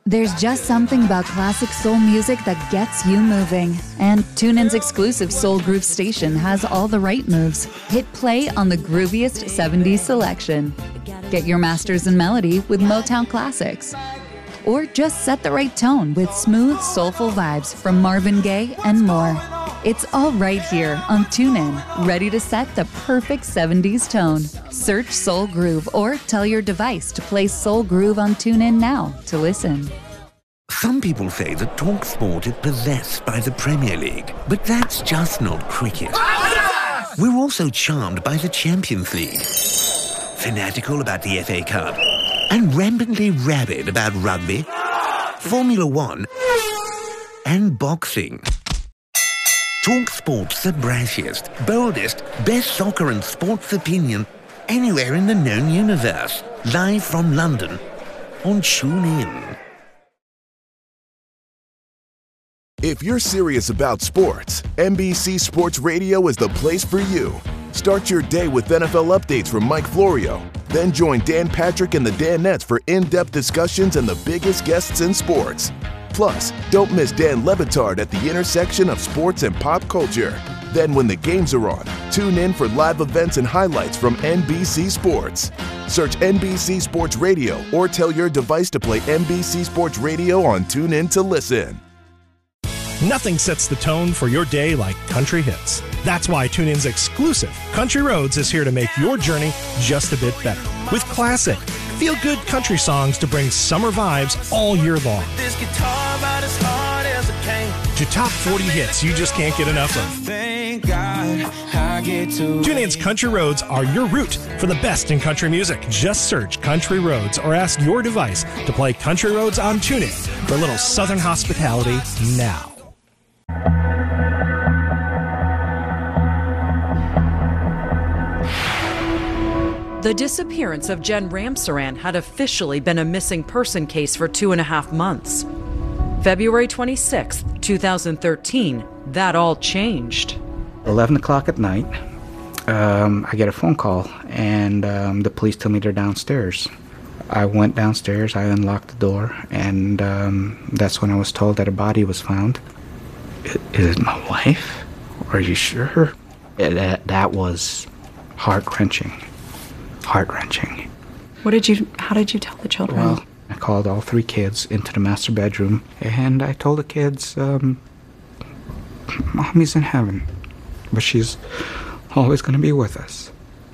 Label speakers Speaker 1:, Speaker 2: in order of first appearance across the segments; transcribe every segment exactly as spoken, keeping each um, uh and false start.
Speaker 1: There's just something about classic soul music that gets you moving. And TuneIn's exclusive Soul Groove station has all the right moves. Hit play on the grooviest seventies selection. Get your masters in melody with Motown classics. Or just set the right tone with smooth, soulful vibes from Marvin Gaye and more. It's all right here on TuneIn, ready to set the perfect seventies tone. Search Soul Groove or tell your device to play Soul Groove on TuneIn now to listen.
Speaker 2: Some people say that TalkSport is possessed by the Premier League, but that's just not cricket. We're also charmed by the Champions League, fanatical about the F A Cup, and rampantly rabid about rugby, Formula One, and boxing. TalkSport's the brashiest, boldest, best soccer and sports opinion anywhere in the known universe. Live from London on TuneIn.
Speaker 3: If you're serious about sports, N B C Sports Radio is the place for you. Start your day with N F L updates from Mike Florio. Then join Dan Patrick and the Danettes for in-depth discussions and the biggest guests in sports. Plus, don't miss Dan Le Batard at the intersection of sports and pop culture. Then when the games are on, tune in for live events and highlights from N B C Sports. Search N B C Sports Radio or tell your device to play N B C Sports Radio on TuneIn to listen.
Speaker 4: Nothing sets the tone for your day like country hits. That's why TuneIn's exclusive Country Roads is here to make your journey just a bit better. With classic, feel-good country songs to bring summer vibes all year long.
Speaker 5: This guitar about as hard as it came.
Speaker 4: To top forty hits you just can't get enough of.
Speaker 5: Thank God I get to
Speaker 4: TuneIn's Country Roads are your route for the best in country music. Just search Country Roads or ask your device to play Country Roads on TuneIn for a little Southern hospitality now.
Speaker 6: The disappearance of Jen Ramsaran had officially been a missing person case for two and a half months. February twenty-sixth, twenty thirteen, that all changed.
Speaker 7: eleven o'clock at night, um, I get a phone call, and um, the police tell me they're downstairs. I went downstairs, I unlocked the door, and um, that's when I was told that a body was found. Is it my wife? Are you sure? That, that was heart-wrenching. Heart-wrenching.
Speaker 8: What did you, how did you tell the children?
Speaker 7: Well, I called all three kids into the master bedroom, and I told the kids, um, Mommy's in heaven, but she's always going to be with us.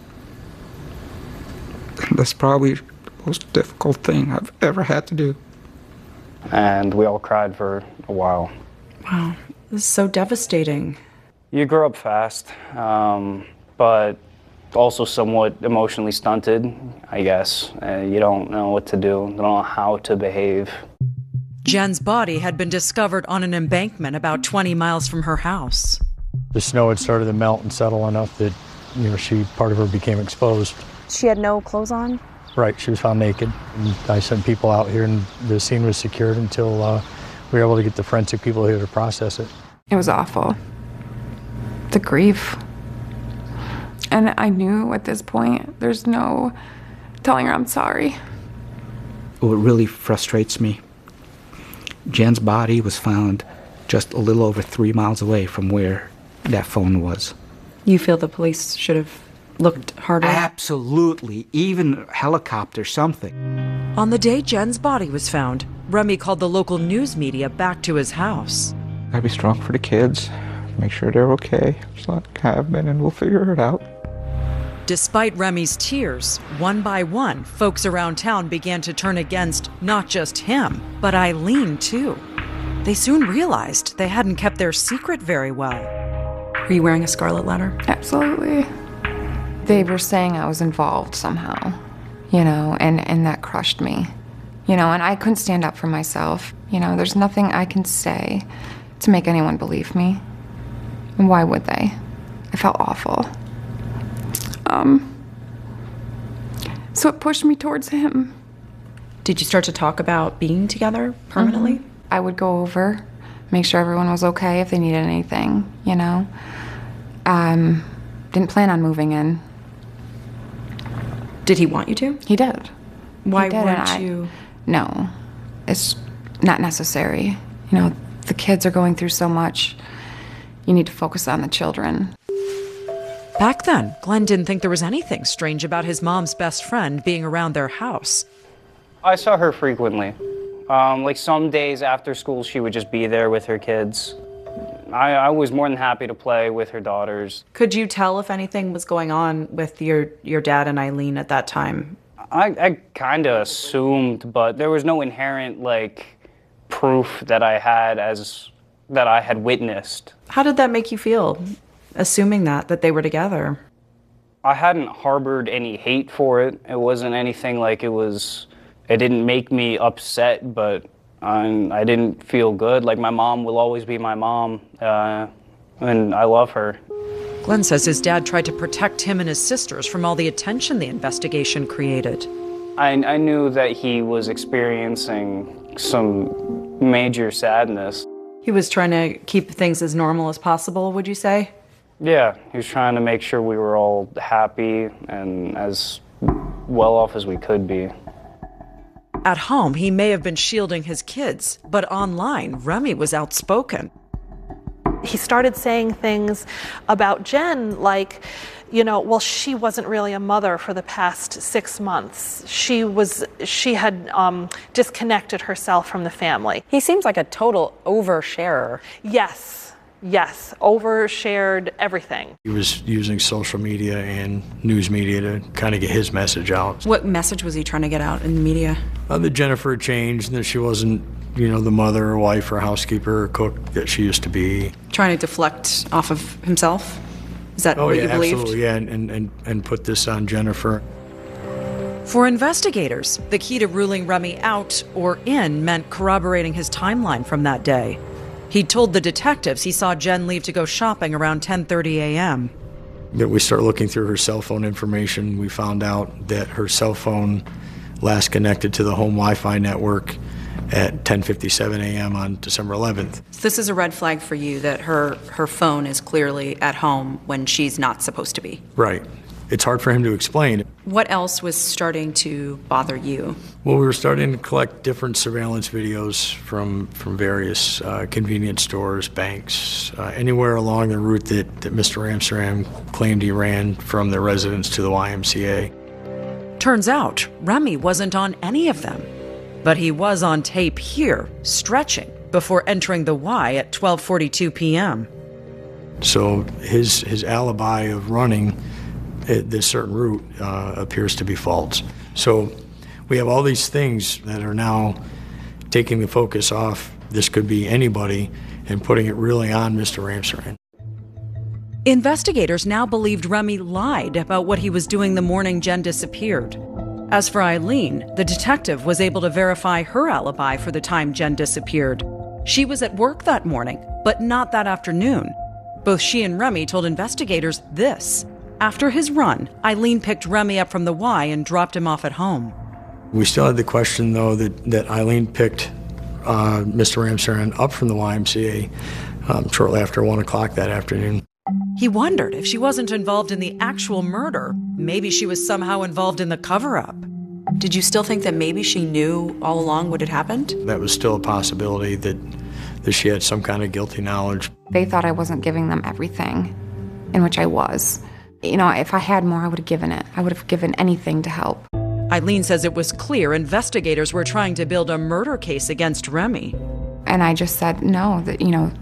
Speaker 7: And that's probably the most difficult thing I've ever had to do.
Speaker 9: And we all cried for a while.
Speaker 8: Wow, this is so devastating.
Speaker 9: You grow up fast, um, but also somewhat emotionally stunted, I guess. Uh, you don't know what to do, you don't know how to behave.
Speaker 6: Jen's body had been discovered on an embankment about twenty miles from her house.
Speaker 10: The snow had started to melt and settle enough that, you know, she, part of her became exposed.
Speaker 11: She had no clothes on?
Speaker 10: Right, she was found naked. And I sent people out here and the scene was secured until uh, we were able to get the forensic people here to process it.
Speaker 8: It was awful. The grief. And I knew at this point, there's no telling her I'm sorry.
Speaker 7: What really frustrates me, Jen's body was found just a little over three miles away from where that phone was.
Speaker 8: You feel the police should have looked harder?
Speaker 7: Absolutely. Even a helicopter, something.
Speaker 6: On the day Jen's body was found, Remy called the local news media back to his house.
Speaker 7: Gotta be strong for the kids. Make sure they're okay. Just like I've been, and we'll figure it out.
Speaker 6: Despite Remy's tears, one by one, folks around town began to turn against not just him, but Eileen too. They soon realized they hadn't kept their secret very well.
Speaker 8: Were you wearing a scarlet letter?
Speaker 12: Absolutely. They were saying I was involved somehow, you know, and, and that crushed me. You know, and I couldn't stand up for myself. You know, there's nothing I can say to make anyone believe me. And why would they? I felt awful. Um, so it pushed me towards him.
Speaker 8: Did you start to talk about being together permanently?
Speaker 12: Mm-hmm. I would go over, make sure everyone was okay if they needed anything, you know. Um, didn't plan on moving in.
Speaker 8: Did he want you to?
Speaker 12: He did.
Speaker 8: Why
Speaker 12: he did,
Speaker 8: weren't
Speaker 12: I,
Speaker 8: you?
Speaker 12: No. It's not necessary. You know, the kids are going through so much. You need to focus on the children.
Speaker 6: Back then, Glenn didn't think there was anything strange about his mom's best friend being around their house.
Speaker 9: I saw her frequently. Um, like some days after school, she would just be there with her kids. I, I was more than happy to play with her daughters.
Speaker 11: Could you tell if anything was going on with your, your dad and Eileen at that time?
Speaker 9: I, I kind of assumed, but there was no inherent, like, proof that I had as, that I had witnessed.
Speaker 11: How did that make you feel, assuming that, that they were together?
Speaker 9: I hadn't harbored any hate for it. It wasn't anything like it was, it didn't make me upset, but I, I didn't feel good. Like, my mom will always be my mom, uh, and I love her.
Speaker 6: Glenn says his dad tried to protect him and his sisters from all the attention the investigation created.
Speaker 9: I, I knew that he was experiencing some major sadness.
Speaker 11: He was trying to keep things as normal as possible, would you say?
Speaker 9: Yeah, he was trying to make sure we were all happy and as well off as we could be.
Speaker 6: At home, he may have been shielding his kids, but online, Remy was outspoken.
Speaker 13: He started saying things about Jen like, you know, well, she wasn't really a mother for the past six months. She was, she had um, disconnected herself from the family.
Speaker 11: He seems like a total oversharer.
Speaker 13: Yes, yes, overshared everything.
Speaker 10: He was using social media and news media to kind of get his message out.
Speaker 11: What message was he trying to get out in the media?
Speaker 10: Uh, that Jennifer had changed, and that she wasn't, you know, the mother or wife or housekeeper or cook that she used to be.
Speaker 11: Trying to deflect off of himself? Is that
Speaker 10: oh,
Speaker 11: what
Speaker 10: yeah,
Speaker 11: you believed?
Speaker 10: Absolutely, yeah, and, and, and put this on Jennifer.
Speaker 6: For investigators, the key to ruling Remy out or in meant corroborating his timeline from that day. He told the detectives he saw Jen leave to go shopping around ten thirty a.m.
Speaker 10: That we start looking through her cell phone information, we found out that her cell phone last connected to the home Wi-Fi network at ten fifty-seven a.m. on December eleventh.
Speaker 11: So this is a red flag for you that her, her phone is clearly at home when she's not supposed to be.
Speaker 10: Right. It's hard for him to explain.
Speaker 11: What else was starting to bother you?
Speaker 10: Well, we were starting to collect different surveillance videos from, from various uh, convenience stores, banks, uh, anywhere along the route that, that Mister Amsterdam claimed he ran from the residence to the Y M C A.
Speaker 6: Turns out, Remy wasn't on any of them. But he was on tape here, stretching, before entering the Y at twelve forty-two p.m.
Speaker 10: So his, his alibi of running this certain route uh, appears to be false. So we have all these things that are now taking the focus off, this could be anybody, and putting it really on Mister Ramsaran.
Speaker 6: Investigators now believed Remy lied about what he was doing the morning Jen disappeared. As for Eileen, the detective was able to verify her alibi for the time Jen disappeared. She was at work that morning, but not that afternoon. Both she and Remy told investigators this. After his run, Eileen picked Remy up from the Y and dropped him off at home.
Speaker 10: We still had the question, though, that, that Eileen picked uh, Mister Ramsaran up from the Y M C A um, shortly after one o'clock that afternoon.
Speaker 6: He wondered if she wasn't involved in the actual murder, maybe she was somehow involved in the cover-up.
Speaker 11: Did you still think that maybe she knew all along what had happened?
Speaker 10: That was still a possibility, that, that she had some kind of guilty knowledge.
Speaker 12: They thought I wasn't giving them everything, in which I was. You know, if I had more, I would have given it. I would have given anything to help.
Speaker 6: Eileen says it was clear investigators were trying to build a murder case against Remy.
Speaker 12: And I just said, no, that, you know,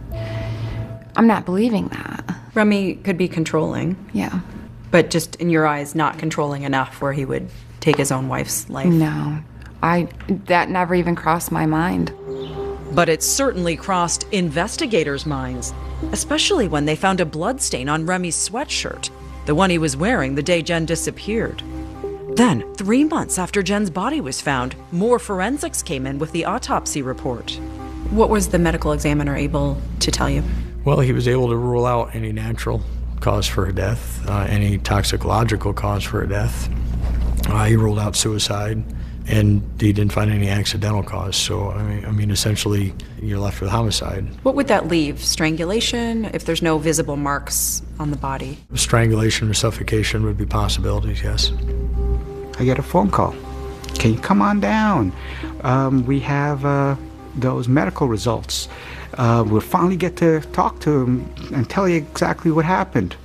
Speaker 12: I'm not believing that.
Speaker 11: Remy could be controlling.
Speaker 12: Yeah.
Speaker 11: But just in your eyes, not controlling enough where he would take his own wife's life.
Speaker 12: No. I, that never even crossed my mind.
Speaker 6: But it certainly crossed investigators' minds, especially when they found a bloodstain on Remy's sweatshirt, the one he was wearing the day Jen disappeared. Then, three months after Jen's body was found, more forensics came in with the autopsy report.
Speaker 11: What was the medical examiner able to tell you?
Speaker 10: Well, he was able to rule out any natural cause for her death, uh, any toxicological cause for her death. Uh, he ruled out suicide, and he didn't find any accidental cause. So, I mean, I mean, essentially, you're left with homicide.
Speaker 11: What would that leave? Strangulation, if there's no visible marks on the body?
Speaker 10: Strangulation or suffocation would be possibilities, yes.
Speaker 7: I get a phone call. Can you come on down? Um, we have uh, those medical results. Uh, we'll finally get to talk to him and tell you exactly what happened.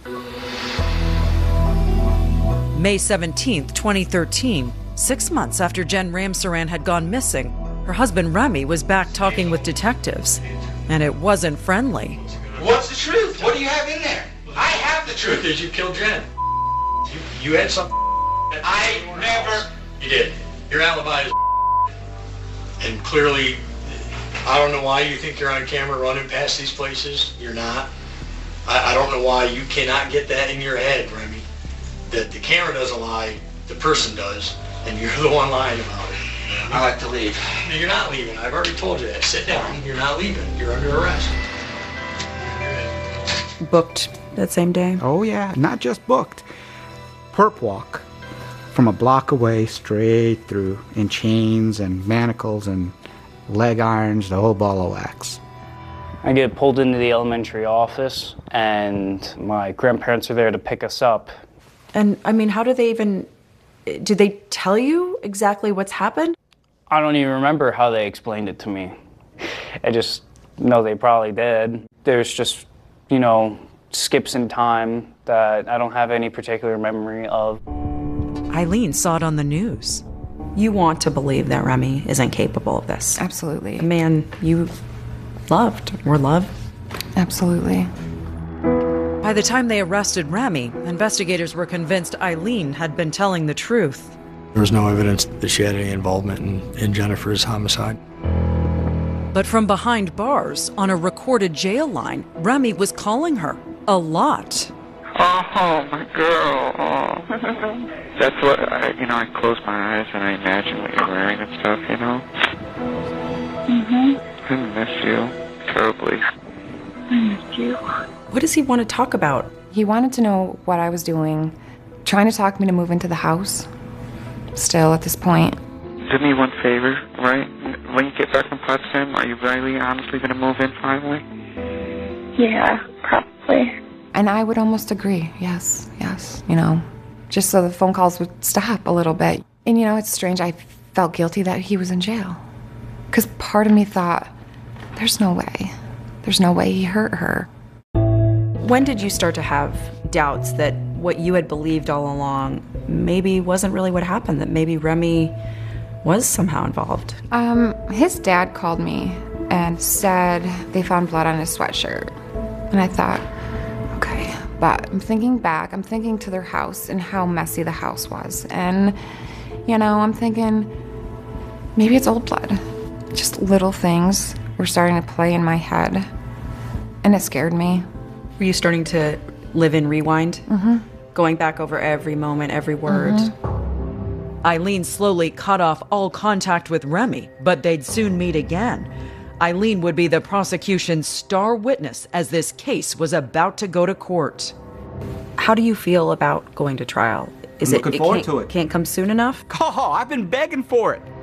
Speaker 6: May seventeenth, twenty thirteen, six months after Jen Ramsaran had gone missing, her husband Remy was back talking with detectives, and it wasn't friendly.
Speaker 14: What's the truth? What do you have in there? I have the truth.
Speaker 10: Did you kill Jen? You, you had something.
Speaker 14: I never.
Speaker 10: You did. Your alibi is. And clearly, I don't know why you think you're on camera running past these places. You're not. I, I don't know why you cannot get that in your head, Remy. That the camera doesn't lie, the person does, and you're the one lying about it.
Speaker 14: I like to leave.
Speaker 10: No, you're not leaving. I've already told you that. Sit down. You're not leaving. You're under arrest.
Speaker 11: Booked that same day?
Speaker 7: Oh, yeah. Not just booked. Perp walk. From a block away, straight through, in chains and manacles and leg irons, the whole ball of wax.
Speaker 9: I get pulled into the elementary office, and my grandparents are there to pick us up.
Speaker 11: And, I mean, how do they even... Did they tell you exactly what's happened?
Speaker 9: I don't even remember how they explained it to me. I just know they probably did. There's just, you know, skips in time that I don't have any particular memory of.
Speaker 6: Eileen saw it on the news.
Speaker 11: You want to believe that Remy is incapable of this.
Speaker 12: Absolutely.
Speaker 11: A man you loved or love.
Speaker 12: Absolutely.
Speaker 6: By the time they arrested Remy, investigators were convinced Eileen had been telling the truth.
Speaker 10: There was no evidence that she had any involvement in, in Jennifer's homicide.
Speaker 6: But from behind bars, on a recorded jail line, Remy was calling her a lot.
Speaker 15: Oh, my girl. Oh. That's what, I, you know, I close my eyes and I imagine what you're wearing and stuff, you know? Mm-hmm. I miss you terribly.
Speaker 11: I miss you. What does he want to talk about?
Speaker 12: He wanted to know what I was doing, trying to talk me to move into the house. Still, at this point.
Speaker 15: Do me one favor, right? When you get back from Potsdam, are you really honestly going to move in finally?
Speaker 12: Yeah, probably. And I would almost agree, yes, yes, you know, just so the phone calls would stop a little bit. And, you know, it's strange, I felt guilty that he was in jail. Because part of me thought, there's no way. There's no way he hurt her.
Speaker 11: When did you start to have doubts that what you had believed all along maybe wasn't really what happened, that maybe Remy was somehow involved?
Speaker 12: Um, his dad called me and said they found blood on his sweatshirt. And I thought, okay. But I'm thinking back, I'm thinking to their house and how messy the house was. And, you know, I'm thinking, maybe it's old blood. Just little things were starting to play in my head. And it scared me.
Speaker 11: Were you starting to live in rewind?
Speaker 12: Mm-hmm.
Speaker 11: Going back over every moment, every word?
Speaker 12: Mm-hmm.
Speaker 6: Eileen slowly cut off all contact with Remy, but they'd soon meet again. Eileen would be the prosecution's star witness as this case was about to go to court.
Speaker 11: How do you feel about going to trial? Is
Speaker 7: I'm
Speaker 11: it,
Speaker 7: looking
Speaker 11: it
Speaker 7: forward
Speaker 11: can't,
Speaker 7: to it.
Speaker 11: Can't come soon enough?
Speaker 7: Oh, I've been begging for it.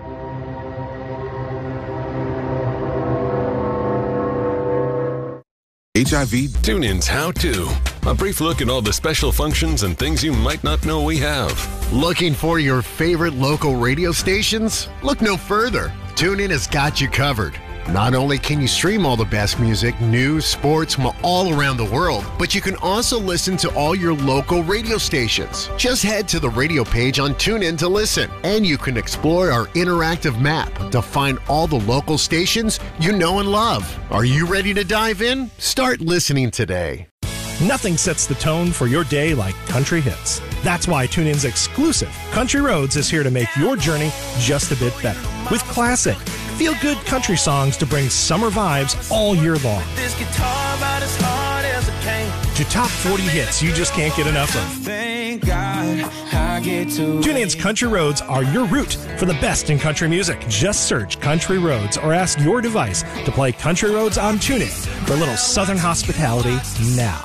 Speaker 16: H I V Tune-In's How To. A brief look at all the special functions and things you might not know we have.
Speaker 17: Looking for your favorite local radio stations? Look no further. TuneIn has got you covered. Not only can you stream all the best music, news, sports from all around the world, but you can also listen to all your local radio stations. Just head to the radio page on TuneIn to listen, and you can explore our interactive map to find all the local stations you know and love. Are you ready to dive in? Start listening today.
Speaker 4: Nothing sets the tone for your day like country hits. That's why TuneIn's exclusive Country Roads is here to make your journey just a bit better. With classic, feel-good country songs to bring summer vibes all year long.
Speaker 5: This guitar about as hard as it came.
Speaker 4: To top forty hits you just can't get enough of.
Speaker 5: Thank God I get to.
Speaker 4: TuneIn's Country Roads are your route for the best in country music. Just search Country Roads or ask your device to play Country Roads on TuneIn for a little southern hospitality now.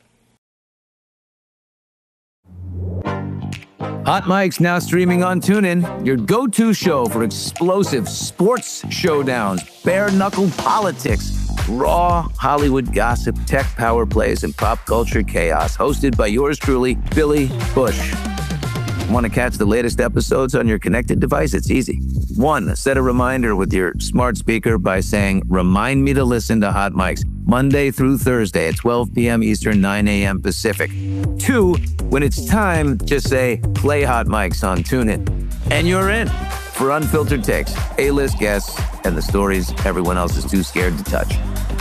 Speaker 18: Hot Mike's now streaming on TuneIn, your go-to show for explosive sports showdowns, bare-knuckle politics, raw Hollywood gossip, tech power plays, and pop culture chaos. Hosted by yours truly, Billy Bush. Want to catch the latest episodes on your connected device? It's easy. One, set a reminder with your smart speaker by saying, "Remind me to listen to Hot Mics Monday through Thursday at twelve p.m. Eastern, nine a.m. Pacific." Two, when it's time, just say, "Play Hot Mics on TuneIn." And you're in for unfiltered takes, A-list guests, and the stories everyone else is too scared to touch.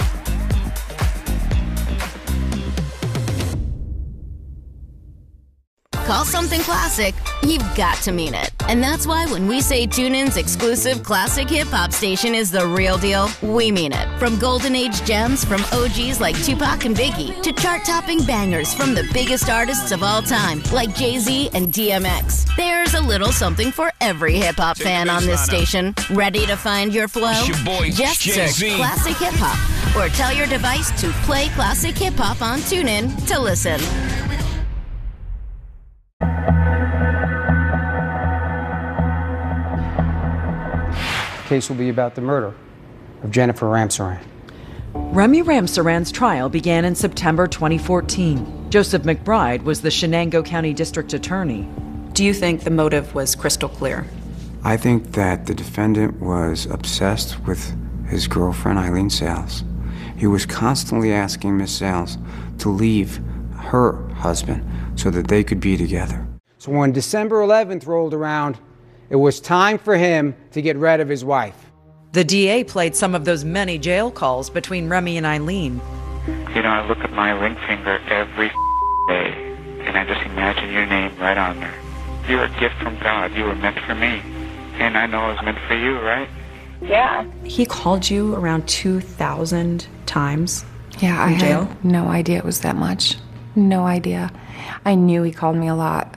Speaker 19: Call something classic, you've got to mean it. And that's why when we say TuneIn's exclusive classic hip-hop station is the real deal, we mean it. From golden age gems from O Gs like Tupac and Biggie to chart-topping bangers from the biggest artists of all time like Jay-Z and D M X. There's a little something for every hip-hop fan on this station. Ready to find your flow?
Speaker 5: It's your boy,
Speaker 19: Just
Speaker 5: Jay-Z.
Speaker 19: search Classic Hip-Hop or tell your device to play Classic Hip-Hop on TuneIn to listen.
Speaker 20: Case will be about the murder of Jennifer Ramsaran.
Speaker 6: Remy Ramsaran's trial began in September twenty fourteen. Joseph McBride was the Shenango County District Attorney.
Speaker 11: Do you think the motive was crystal clear?
Speaker 21: I think that the defendant was obsessed with his girlfriend, Eileen Sales. He was constantly asking Miss Sales to leave her husband so that they could be together.
Speaker 20: So when December eleventh rolled around, it was time for him to get rid of his wife.
Speaker 6: The D A played some of those many jail calls between Remy and Eileen.
Speaker 15: You know, I look at my ring finger every day, and I just imagine your name right on there. You're a gift from God. You were meant for me. And I know it was meant for you, right?
Speaker 11: Yeah. He called you around two thousand times.
Speaker 12: Yeah, I
Speaker 11: in jail?
Speaker 12: had no idea it was that much. No idea. I knew he called me a lot.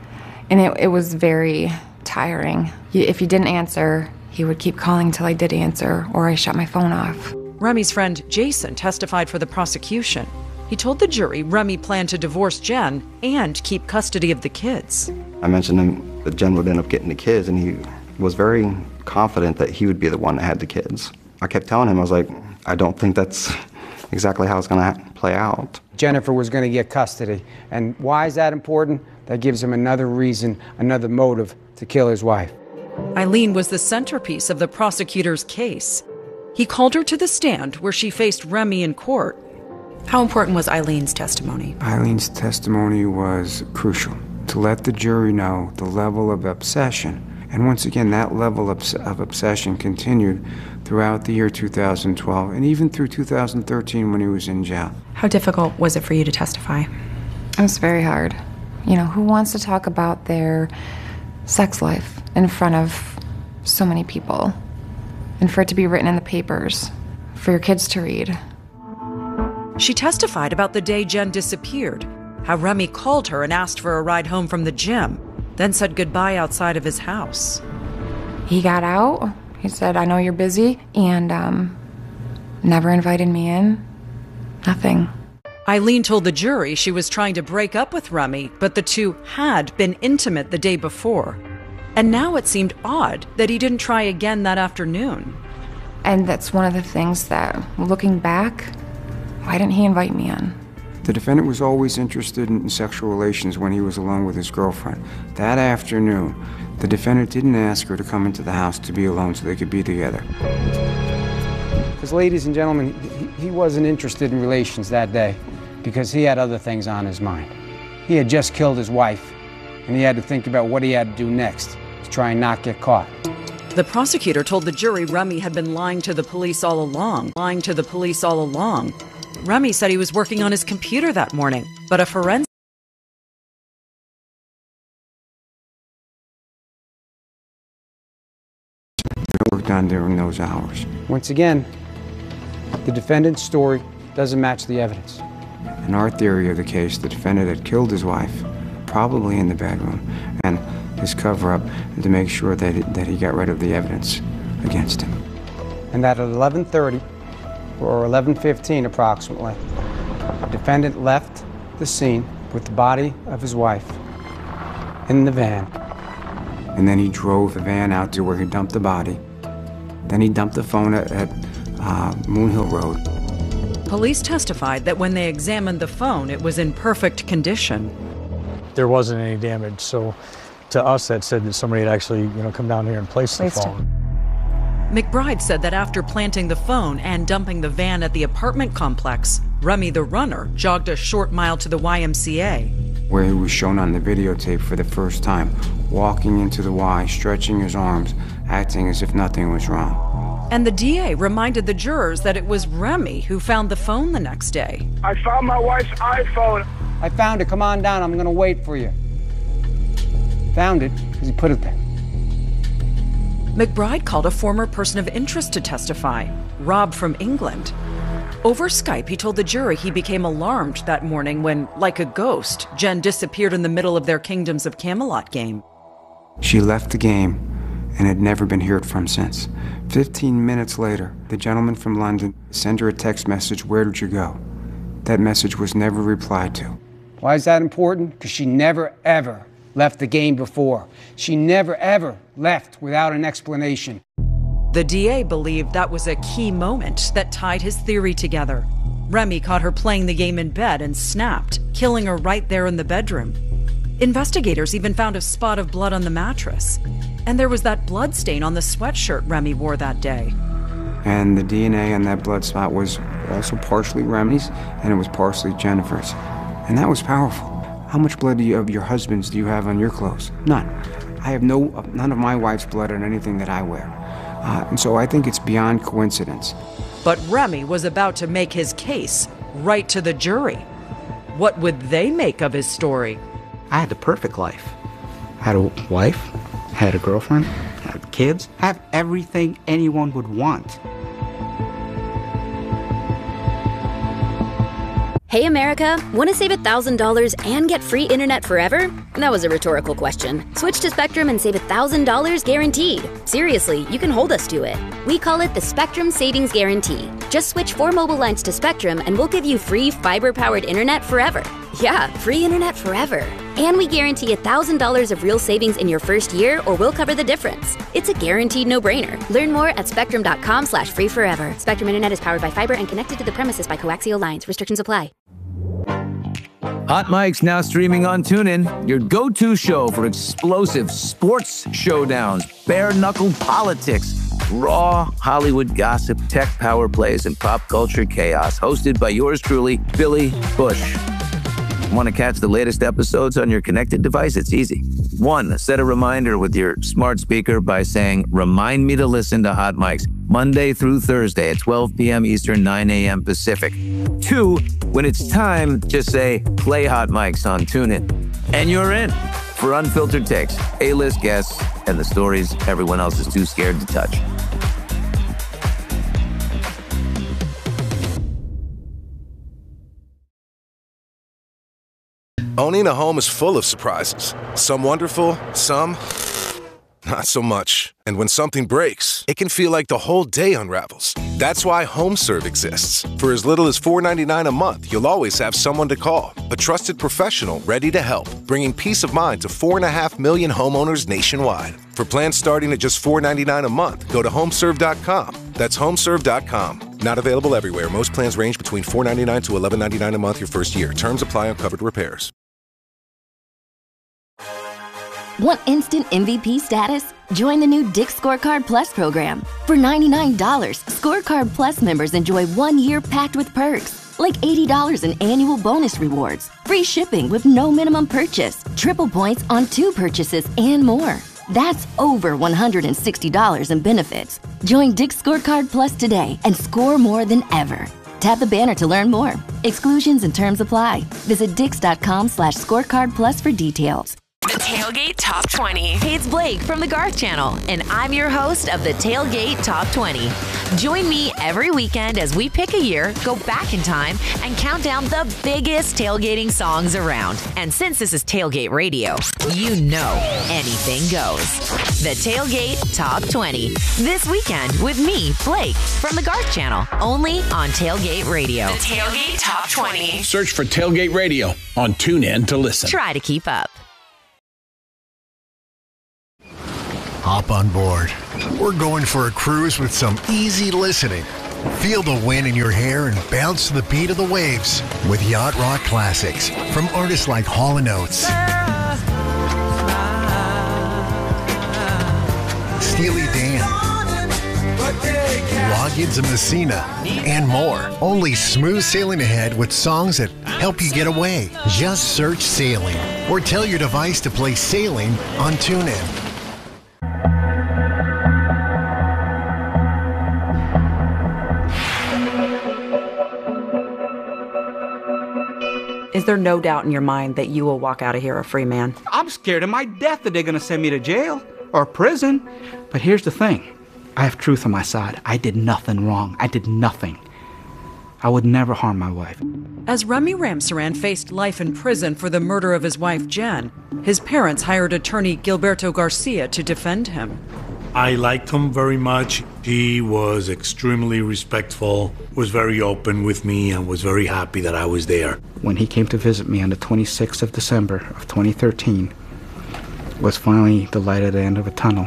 Speaker 12: And it, it was very tiring. If he didn't answer, he would keep calling till I did answer, or I shut my phone off.
Speaker 6: Remy's friend Jason testified for the prosecution. He told the jury Remy planned to divorce Jen and keep custody of the kids.
Speaker 22: I mentioned him that Jen would end up getting the kids, and he was very confident that he would be the one that had the kids. I kept telling him, I was like, I don't think that's exactly how it's going to play out.
Speaker 20: Jennifer was going to get custody. And why is that important? That gives him another reason, another motive to kill his wife.
Speaker 6: Eileen was the centerpiece of the prosecutor's case. He called her to the stand where she faced Remy in court.
Speaker 11: How important was Eileen's testimony?
Speaker 21: Eileen's testimony was crucial to let the jury know the level of obsession. And once again, that level of, of obsession continued throughout the year two thousand twelve and even through two thousand thirteen when he was in jail.
Speaker 11: How difficult was it for you to testify?
Speaker 12: It was very hard. You know, who wants to talk about their sex life in front of so many people? And for it to be written in the papers, for your kids to read.
Speaker 6: She testified about the day Jen disappeared, how Remy called her and asked for a ride home from the gym, then said goodbye outside of his house.
Speaker 12: He got out. He said, I know you're busy, and um, never invited me in. Nothing.
Speaker 6: Eileen told the jury she was trying to break up with Remy, but the two had been intimate the day before. And now it seemed odd that he didn't try again that afternoon.
Speaker 12: And that's one of the things that, looking back, why didn't he invite me in?
Speaker 21: The defendant was always interested in sexual relations when he was alone with his girlfriend. That afternoon, the defendant didn't ask her to come into the house to be alone so they could be together.
Speaker 20: Because, ladies and gentlemen, he, he wasn't interested in relations that day because he had other things on his mind. He had just killed his wife, and he had to think about what he had to do next to try and not get caught.
Speaker 6: The prosecutor told the jury Remy had been lying to the police all along, lying to the police all along. Remy said he was working on his computer that morning, but a forensic
Speaker 21: work done during those hours.
Speaker 20: Once again, the defendant's story doesn't match the evidence.
Speaker 21: In our theory of the case, the defendant had killed his wife, probably in the bedroom, and his cover-up to make sure that he, that he got rid of the evidence against him.
Speaker 20: And that at eleven thirty, or eleven fifteen approximately, the defendant left the scene with the body of his wife in the van.
Speaker 21: And then he drove the van out to where he dumped the body. Then he dumped the phone at, at uh, Moon Hill Road.
Speaker 6: Police testified that when they examined the phone, it was in perfect condition.
Speaker 10: There wasn't any damage, so
Speaker 1: to us that said that somebody had actually, you know, come down here and placed the phone.
Speaker 6: McBride said that after planting the phone and dumping the van at the apartment complex, Remy the runner jogged a short mile to the Y M C A.
Speaker 21: Where he was shown on the videotape for the first time, walking into the Y, stretching his arms, acting as if nothing was wrong.
Speaker 6: And the D A reminded the jurors that it was Remy who found the phone the next day.
Speaker 2: I found my wife's iPhone.
Speaker 20: I found it. Come on down. I'm going to wait for you. Found it because he put it there.
Speaker 6: McBride called a former person of interest to testify, Rob from England. Over Skype, he told the jury he became alarmed that morning when, like a ghost, Jen disappeared in the middle of their Kingdoms of Camelot game.
Speaker 21: She left the game and had never been heard from since. Fifteen minutes later, the gentleman from London sent her a text message, "Where did you go?" That message was never replied to.
Speaker 20: Why is that important? Because she never, ever left the game before. She never, ever left without an explanation.
Speaker 6: The D A believed that was a key moment that tied his theory together. Remy caught her playing the game in bed and snapped, killing her right there in the bedroom. Investigators even found a spot of blood on the mattress. And there was that blood stain on the sweatshirt Remy wore that day.
Speaker 21: And the D N A on that blood spot was also partially Remy's, and it was partially Jennifer's. And that was powerful. How much blood do you, of your husband's do you have on your clothes? None. I have no, none of my wife's blood on anything that I wear. Uh, and so I think it's beyond coincidence.
Speaker 6: But Remy was about to make his case right to the jury. What would they make of his story?
Speaker 7: I had the perfect life. I had a wife, had a girlfriend, had kids, have everything anyone would want.
Speaker 23: Hey America, want to save one thousand dollars and get free internet forever? That was a rhetorical question. Switch to Spectrum and save one thousand dollars guaranteed. Seriously, you can hold us to it. We call it the Spectrum Savings Guarantee. Just switch four mobile lines to Spectrum and we'll give you free fiber-powered internet forever. Yeah, free internet forever. And we guarantee one thousand dollars of real savings in your first year or we'll cover the difference. It's a guaranteed no-brainer. Learn more at spectrum.com slash free forever. Spectrum Internet is powered by fiber and connected to the premises by coaxial lines. Restrictions apply.
Speaker 18: Hot Mike's now streaming on TuneIn, your go-to show for explosive sports showdowns, bare-knuckle politics, raw Hollywood gossip, tech power plays, and pop culture chaos. Hosted by yours truly, Billy Bush. Want to catch the latest episodes on your connected device? It's easy. One, set a reminder with your smart speaker by saying, "Remind me to listen to Hot Mike's Monday through Thursday at twelve p.m. Eastern, nine a.m. Pacific." Two, when it's time, just say, "Play Hot Mike's" on TuneIn. And you're in for unfiltered takes, A-list guests, and the stories everyone else is too scared to touch.
Speaker 24: Owning a home is full of surprises. Some wonderful, some not so much. And when something breaks, it can feel like the whole day unravels. That's why HomeServe exists. For as little as four dollars and ninety-nine cents a month, you'll always have someone to call. A trusted professional ready to help, bringing peace of mind to four point five million homeowners nationwide. For plans starting at just four dollars and ninety-nine cents a month, go to homeserve dot com. That's homeserve dot com. Not available everywhere. Most plans range between four dollars and ninety-nine cents to eleven dollars and ninety-nine cents a month your first year. Terms apply on covered repairs.
Speaker 19: Want instant M V P status? Join the new Dick's Scorecard Plus program. For ninety-nine dollars, Scorecard Plus members enjoy one year packed with perks, like eighty dollars in annual bonus rewards, free shipping with no minimum purchase, triple points on two purchases, and more. That's over one hundred sixty dollars in benefits. Join Dick's Scorecard Plus today and score more than ever. Tap the banner to learn more. Exclusions and terms apply. Visit dix.com slash scorecard plus for details.
Speaker 25: The Tailgate Top twenty. Hey, it's Blake from the Garth Channel, and I'm your host of the Tailgate Top twenty. Join me every weekend as we pick a year, go back in time, and count down the biggest tailgating songs around. And since this is Tailgate Radio, you know anything goes. The Tailgate Top twenty. This weekend with me, Blake, from the Garth Channel, only on Tailgate Radio. The Tailgate Top twenty.
Speaker 26: Search for Tailgate Radio on TuneIn to listen.
Speaker 25: Try to keep up.
Speaker 17: Hop on board. We're going for a cruise with some easy listening. Feel the wind in your hair and bounce to the beat of the waves with Yacht Rock classics from artists like Hall and Oates, Steely Dan, Loggins and Messina, and more. Only smooth sailing ahead with songs that help you get away. Just search Sailing or tell your device to play Sailing on TuneIn.
Speaker 11: Is there no doubt in your mind that you will walk out of here a free man?
Speaker 7: I'm scared of my death that they're gonna send me to jail or prison. But here's the thing. I have truth on my side. I did nothing wrong. I did nothing. I would never harm my wife.
Speaker 6: As Remy Ramsaran faced life in prison for the murder of his wife, Jen, his parents hired attorney Gilberto Garcia to defend him.
Speaker 3: I liked him very much. He was extremely respectful, was very open with me, and was very happy that I was there.
Speaker 7: When he came to visit me on the twenty-sixth of December of twenty thirteen, was finally the light at the end of a tunnel.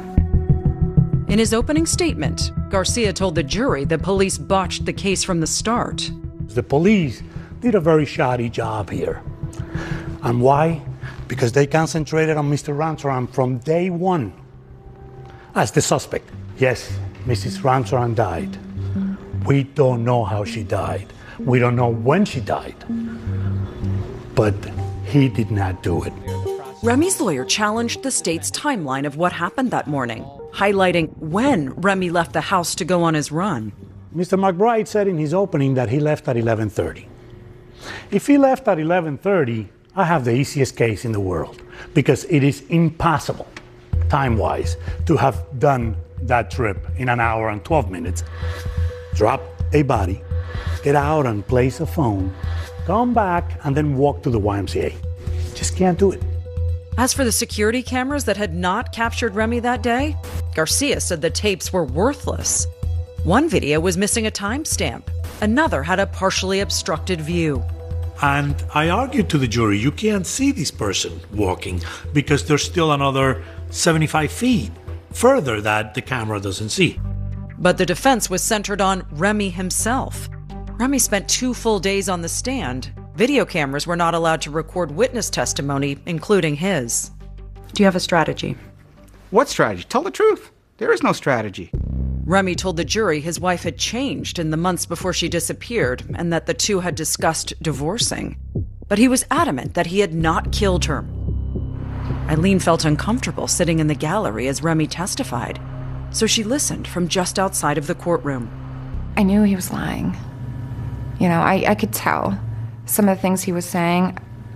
Speaker 6: In his opening statement, Garcia told the jury the police botched the case from the start.
Speaker 3: The police did a very shoddy job here. And why? Because they concentrated on Mister Ramsaran from day one as the suspect. Yes, Missus Ramsaran died. We don't know how she died. We don't know when she died. But he did not do it.
Speaker 6: Remy's lawyer challenged the state's timeline of what happened that morning, highlighting when Remy left the house to go on his run.
Speaker 3: Mister McBride said in his opening that he left at eleven thirty. If he left at eleven thirty, I have the easiest case in the world, because it is impossible, time-wise, to have done that trip in an hour and twelve minutes. Drop a body, get out and place a phone, come back, and then walk to the Y M C A. Just can't do it.
Speaker 6: As for the security cameras that had not captured Remy that day, Garcia said the tapes were worthless. One video was missing a timestamp. Another had a partially obstructed view.
Speaker 3: And I argued to the jury, you can't see this person walking because there's still another seventy-five feet further that the camera doesn't see.
Speaker 6: But the defense was centered on Remy himself. Remy spent two full days on the stand. Video cameras were not allowed to record witness testimony, including his.
Speaker 11: Do you have a strategy?
Speaker 7: What strategy? Tell the truth. There is no strategy.
Speaker 6: Remy told the jury his wife had changed in the months before she disappeared and that the two had discussed divorcing. But he was adamant that he had not killed her. Eileen felt uncomfortable sitting in the gallery as Remy testified, so she listened from just outside of the courtroom.
Speaker 12: I knew he was lying. You know, I, I could tell. Some of the things he was saying,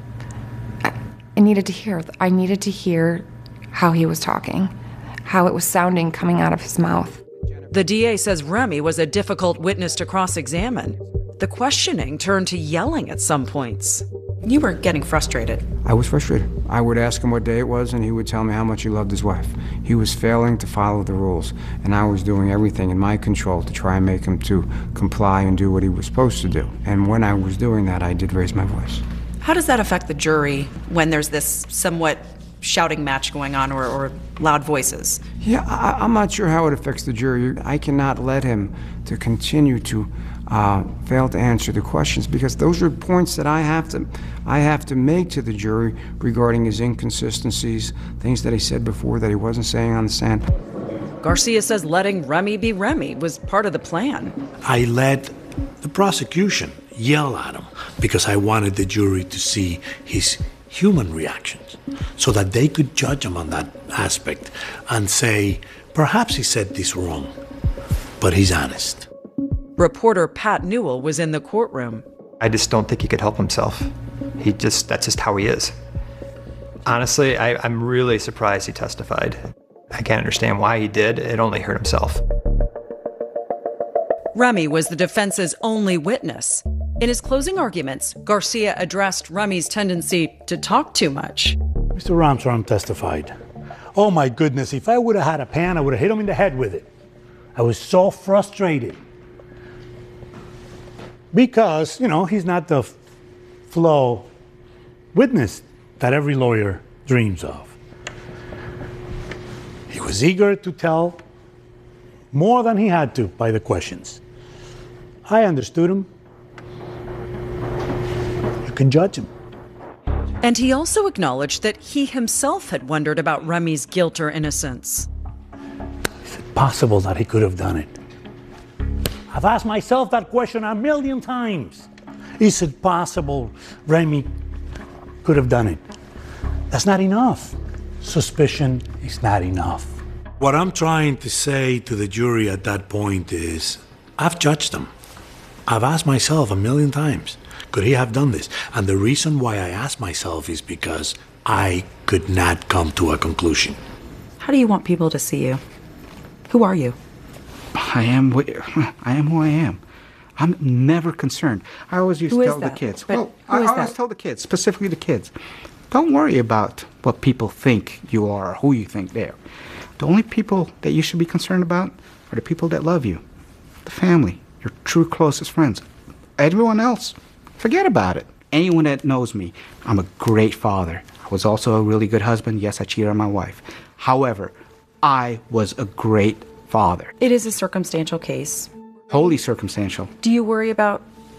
Speaker 12: I, I needed to hear. I needed to hear how he was talking, how it was sounding coming out of his mouth.
Speaker 6: The D A says Remy was a difficult witness to cross-examine. The questioning turned to yelling at some points.
Speaker 11: You were getting frustrated.
Speaker 21: I was frustrated. I would ask him what day it was, and he would tell me how much he loved his wife. He was failing to follow the rules, and I was doing everything in my control to try and make him to comply and do what he was supposed to do. And when I was doing that, I did raise my voice.
Speaker 11: How does that affect the jury when there's this somewhat shouting match going on, or, or loud voices?
Speaker 21: Yeah, I, I'm not sure how it affects the jury. I cannot let him to continue to uh, fail to answer the questions, because those are points that I have to, I have to make to the jury regarding his inconsistencies, things that he said before that he wasn't saying on the stand.
Speaker 6: Garcia says letting Remy be Remy was part of the plan.
Speaker 3: I let the prosecution yell at him because I wanted the jury to see his human reactions so that they could judge him on that aspect and say, perhaps he said this wrong, but he's honest.
Speaker 6: Reporter Pat Newell was in the courtroom.
Speaker 8: I just don't think he could help himself. He just, that's just how he is. Honestly, I, I'm really surprised he testified. I can't understand why he did. It only hurt himself.
Speaker 6: Remy was the defense's only witness. In his closing arguments, Garcia addressed Remy's tendency to talk too much.
Speaker 3: Mister Ramsaran testified. Oh my goodness, if I would have had a pan, I would have hit him in the head with it. I was so frustrated. Because, you know, he's not the f- flow witness that every lawyer dreams of. He was eager to tell more than he had to by the questions. I understood him. You can judge him.
Speaker 6: And he also acknowledged that he himself had wondered about Remy's guilt or innocence.
Speaker 3: possible that he could have done it? I've asked myself that question a million times. Is it possible Remy could have done it? That's not enough. Suspicion is not enough. What I'm trying to say to the jury at that point is, I've judged them. I've asked myself a million times, could he have done this? And the reason why I asked myself is because I could not come to a conclusion.
Speaker 11: How do you want people to see you? Who are you?
Speaker 7: I am what I am who I am. I'm never concerned. I always used
Speaker 11: Who
Speaker 7: to
Speaker 11: is
Speaker 7: tell the
Speaker 11: that?
Speaker 7: kids.
Speaker 11: But
Speaker 7: Well,
Speaker 11: who
Speaker 7: I
Speaker 11: is
Speaker 7: always
Speaker 11: that?
Speaker 7: tell the kids, specifically the kids, don't worry about what people think you are or who you think they are. The only people that you should be concerned about are the people that love you, the family, your true closest friends. Everyone else, forget about it. Anyone that knows me, I'm a great father. I was also a really good husband. Yes, I cheated on my wife. However, I was a great father.
Speaker 11: It is a circumstantial case.
Speaker 7: Wholly circumstantial.
Speaker 11: Do you worry about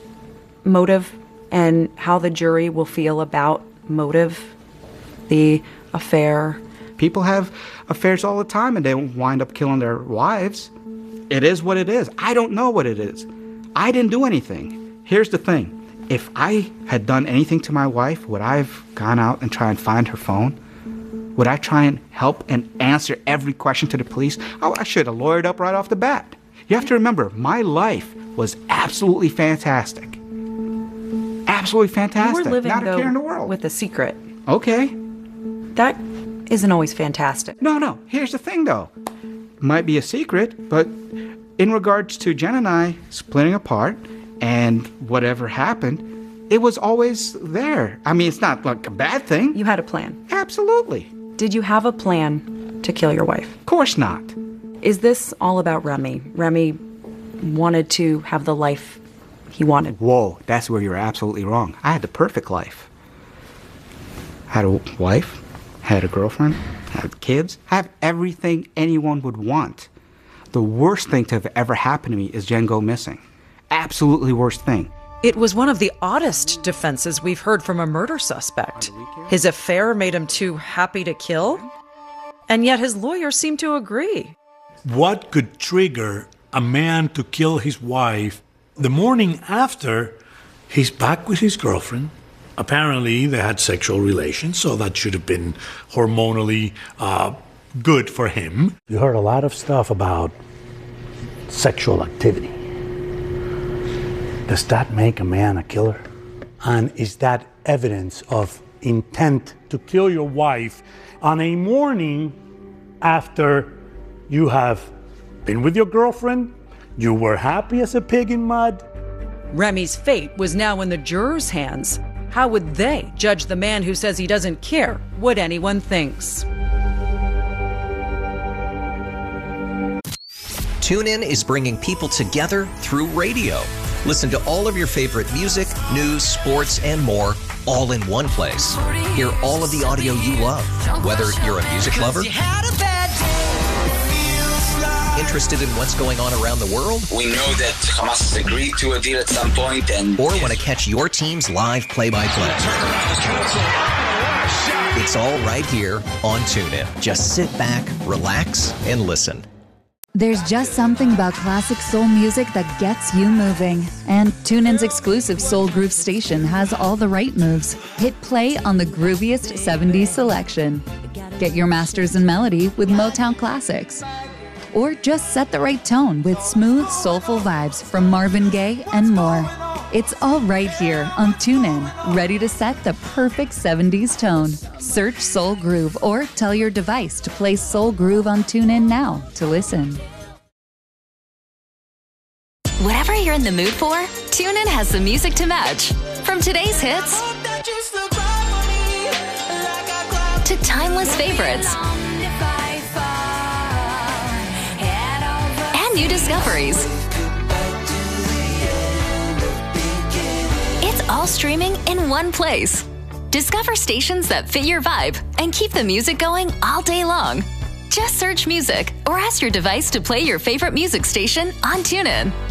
Speaker 11: motive and how the jury will feel about motive, the affair?
Speaker 7: People have affairs all the time and they wind up killing their wives. It is what it is. I don't know what it is. I didn't do anything. Here's the thing. If I had done anything to my wife, would I have gone out and try and find her phone? Would I try and help and answer every question to the police? Oh, I should have lawyered up right off the bat. You have to remember, my life was absolutely fantastic. Absolutely fantastic.
Speaker 11: You were living,
Speaker 7: Not a
Speaker 11: though,
Speaker 7: care in the world.
Speaker 11: with a secret.
Speaker 7: Okay.
Speaker 11: That isn't always fantastic.
Speaker 7: No, no. Here's the thing, though. Might be a secret, but in regards to Jen and I splitting apart and whatever happened, it was always there. I mean, it's not like a bad thing.
Speaker 11: You had a plan.
Speaker 7: Absolutely.
Speaker 11: Did you have a plan to kill your wife?
Speaker 7: Of course not.
Speaker 11: Is this all about Remy? Remy wanted to have the life he wanted.
Speaker 7: Whoa, that's where you're absolutely wrong. I had the perfect life. Had a wife, had a girlfriend, had kids, have everything anyone would want. The worst thing to have ever happened to me is Jen go missing. Absolutely worst thing.
Speaker 6: It was one of the oddest defenses we've heard from a murder suspect. His affair made him too happy to kill, and yet his lawyer seemed to agree.
Speaker 3: What could trigger a man to kill his wife the morning after he's back with his girlfriend? Apparently, they had sexual relations, so that should have been hormonally uh, good for him. You heard a lot of stuff about sexual activity. Does that make a man a killer? And is that evidence of intent to kill your wife on a morning after you have been with your girlfriend, you were happy as a pig in mud?
Speaker 6: Remy's fate was now in the jurors' hands. How would they judge the man who says he doesn't care what anyone thinks?
Speaker 4: TuneIn is bringing people together through radio. Listen to all of your favorite music, news, sports, and more, all in one place. Hear all of the audio you love, whether you're a music lover, interested in what's going on around the world,
Speaker 5: We know that Hamas has agreed to a deal at some point, and
Speaker 4: or want to catch your team's live play-by-play. It's all right here on TuneIn. Just sit back, relax, and listen.
Speaker 9: There's just something about classic soul music that gets you moving. And TuneIn's exclusive Soul Groove station has all the right moves. Hit play on the grooviest seventies selection. Get your masters in melody with Motown classics. Or just set the right tone with smooth, soulful vibes from Marvin Gaye and more. It's all right here on TuneIn, ready to set the perfect seventies tone. Search Soul Groove or tell your device to play Soul Groove on TuneIn now to listen.
Speaker 25: Whatever you're in the mood for, TuneIn has the music to match. From today's hits to timeless favorites and new discoveries. It's all streaming in one place. Discover stations that fit your vibe and keep the music going all day long. Just search music or ask your device to play your favorite music station on TuneIn.